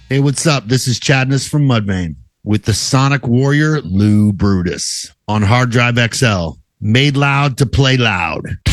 Hey, what's up? This is Chadness from Mudvayne with the Sonic Warrior Lou Brutus on Hard Drive XL. Made loud to play loud.